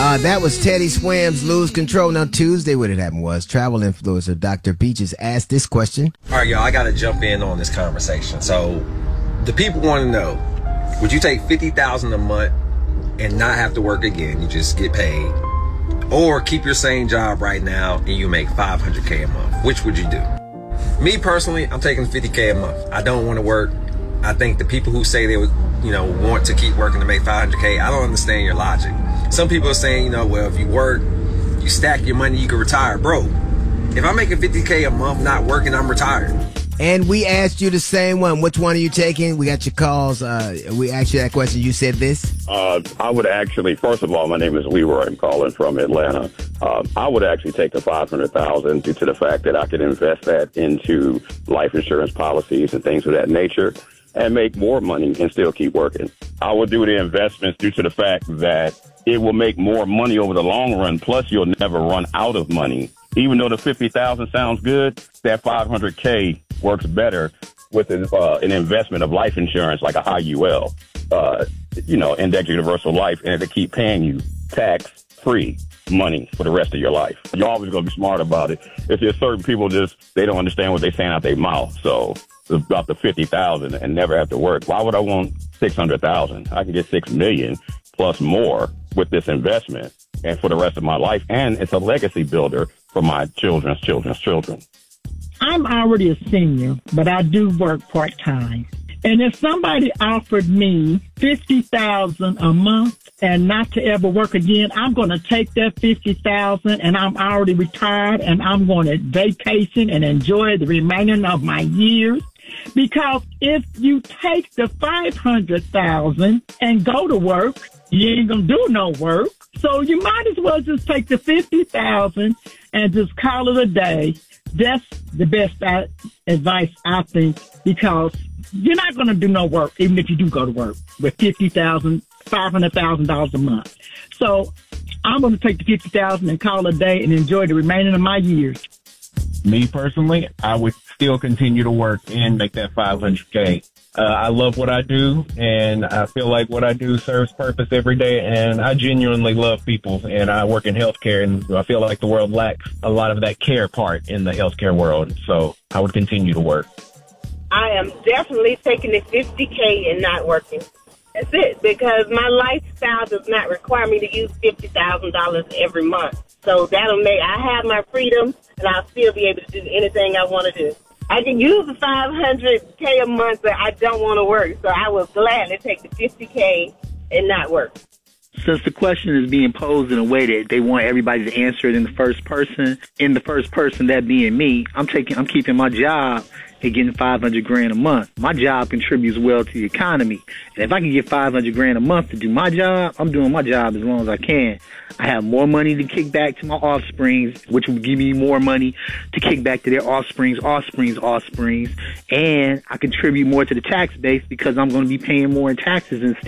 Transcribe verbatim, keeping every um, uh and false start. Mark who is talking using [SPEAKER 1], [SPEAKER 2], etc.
[SPEAKER 1] Uh, that was Teddy Swims, Lose Control. Now, Tuesday, what had happened was travel influencer Doctor Beaches asked this question.
[SPEAKER 2] All right, y'all, I got to jump in on this conversation. So, the people want to know, would you take fifty thousand dollars a month and not have to work again? You just get paid. Or keep your same job right now and you make five hundred K a month. Which would you do? Me, personally, I'm taking fifty K a month. I don't want to work. I think the people who say they would, you know, want to keep working to make five hundred K, I don't understand your logic. Some people are saying, you know, well, if you work, you stack your money, you can retire. Bro, if I'm making fifty K a month not working, I'm retired.
[SPEAKER 1] And we asked you the same one. Which one are you taking? We got your calls. Uh, we asked you that question. You said this.
[SPEAKER 3] Uh, I would actually, first of all, my name is Leroy. I'm calling from Atlanta. Uh, I would actually take the five hundred thousand dollars due to the fact that I could invest that into life insurance policies and things of that nature and make more money and still keep working. I would do the investments due to the fact that it will make more money over the long run. Plus, you'll never run out of money. Even though the fifty thousand sounds good, that five hundred K works better with an, uh, an investment of life insurance like a I U L, uh, you know, Index Universal Life, and to keep paying you tax-free money for the rest of your life. You're always going to be smart about it. If there's certain people just, they don't understand what they're saying out their mouth. So about the fifty thousand and never have to work. Why would I want six hundred thousand? I can get six million plus more with this investment and for the rest of my life. And it's a legacy builder for my children's children's children.
[SPEAKER 4] I'm already a senior, but I do work part-time. And if somebody offered me fifty thousand dollars a month and not to ever work again, I'm going to take that fifty thousand dollars and I'm already retired and I'm going to vacation and enjoy the remaining of my years. Because if you take the five hundred thousand dollars and go to work, you ain't going to do no work. So you might as well just take the fifty thousand dollars and just call it a day. That's the best advice, I think, because you're not going to do no work, even if you do go to work, with fifty thousand dollars, five hundred thousand dollars a month. So I'm going to take the fifty thousand dollars and call it a day and enjoy the remaining of my years.
[SPEAKER 5] Me personally, I would still continue to work and make that five hundred K. Uh, I love what I do, and I feel like what I do serves purpose every day, and I genuinely love people, and I work in healthcare, and I feel like the world lacks a lot of that care part in the healthcare world, so I would continue to work.
[SPEAKER 6] I am definitely taking the fifty K and not working. That's it, because my lifestyle does not require me to use fifty thousand dollars every month. So that'll make, I have my freedom, and I'll still be able to do anything I want to do. I can use the five hundred K a month, but I don't want to work. So I will gladly take the fifty K and not work.
[SPEAKER 7] Since the question is being posed in a way that they want everybody to answer it in the first person, in the first person, that being me, I'm taking, I'm keeping my job and getting five hundred grand a month. My job contributes well to the economy. And if I can get five hundred grand a month to do my job, I'm doing my job as long as I can. I have more money to kick back to my offsprings, which will give me more money to kick back to their offsprings, offsprings, offsprings. And I contribute more to the tax base because I'm going to be paying more in taxes and still